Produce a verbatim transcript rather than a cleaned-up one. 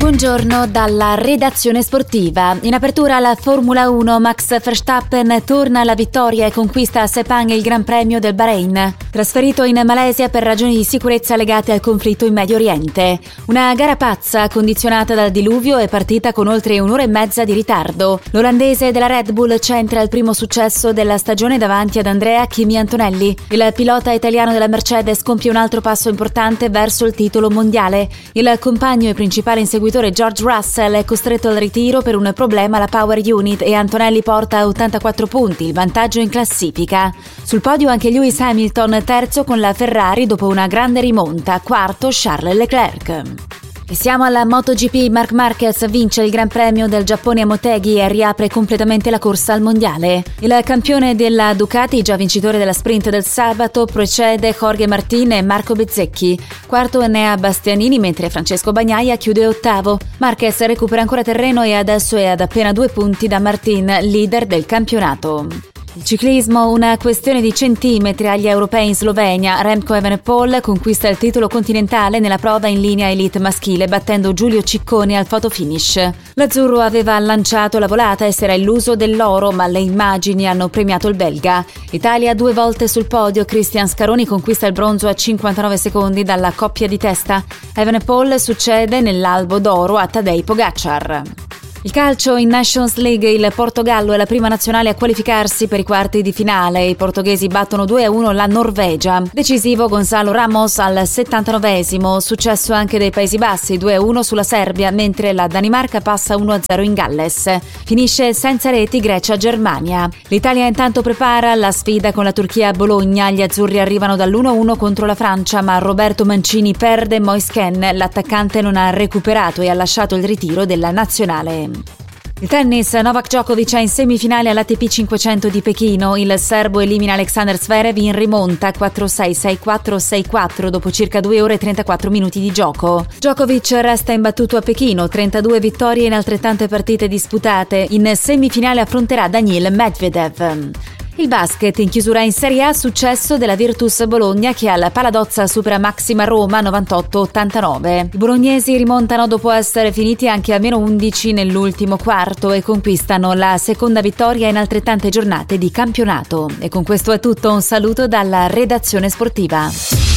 Buongiorno dalla redazione sportiva. In apertura alla Formula uno, Max Verstappen torna alla vittoria e conquista a Sepang il Gran Premio del Bahrain, trasferito in Malesia per ragioni di sicurezza legate al conflitto in Medio Oriente. Una gara pazza condizionata dal diluvio è partita con oltre un'ora e mezza di ritardo. L'olandese della Red Bull centra il primo successo della stagione davanti ad Andrea Kimi Antonelli. Il pilota italiano della Mercedes compie un altro passo importante verso il titolo mondiale. Il compagno e principale inseguitore George Russell è costretto al ritiro per un problema alla power unit e Antonelli porta a ottantaquattro punti, il vantaggio in classifica. Sul podio anche Lewis Hamilton, terzo con la Ferrari dopo una grande rimonta, quarto Charles Leclerc. E siamo alla MotoGP. Marc Marquez vince il Gran Premio del Giappone a Motegi e riapre completamente la corsa al mondiale. Il campione della Ducati, già vincitore della sprint del sabato, precede Jorge Martin e Marco Bezzecchi. Quarto Enea Bastianini, mentre Francesco Bagnaia chiude ottavo. Marquez recupera ancora terreno e adesso è ad appena due punti da Martin, leader del campionato. Il ciclismo, una questione di centimetri agli europei in Slovenia. Remco Evenepoel conquista il titolo continentale nella prova in linea elite maschile, battendo Giulio Ciccone al fotofinish. L'azzurro aveva lanciato la volata e si era illuso dell'oro, ma le immagini hanno premiato il belga. Italia due volte sul podio. Cristian Scaroni conquista il bronzo a cinquantanove secondi dalla coppia di testa. Evenepoel succede nell'albo d'oro a Tadej Pogacar. Il calcio in Nations League, il Portogallo è la prima nazionale a qualificarsi per i quarti di finale. I portoghesi battono due a uno la Norvegia. Decisivo Gonzalo Ramos al settantanovesimo, successo anche dei Paesi Bassi, due a uno sulla Serbia, mentre la Danimarca passa uno a zero in Galles. Finisce senza reti Grecia-Germania. L'Italia intanto prepara la sfida con la Turchia a Bologna. Gli azzurri arrivano dall'uno a uno contro la Francia, ma Roberto Mancini perde Moisken. L'attaccante non ha recuperato e ha lasciato il ritiro della nazionale. Il tennis, Novak Djokovic è in semifinale all'A T P cinquecento di Pechino. Il serbo elimina Alexander Zverev in rimonta quattro sei sei quattro sei quattro dopo circa due ore e trentaquattro minuti di gioco. Djokovic resta imbattuto a Pechino, trentadue vittorie in altrettante partite disputate. In semifinale affronterà Daniil Medvedev. Il basket, in chiusura in Serie A, successo della Virtus Bologna che al Paladozza supera Maxima Roma novantotto ottantanove. I bolognesi rimontano dopo essere finiti anche a meno undici nell'ultimo quarto e conquistano la seconda vittoria in altrettante giornate di campionato. E con questo è tutto, un saluto dalla redazione sportiva.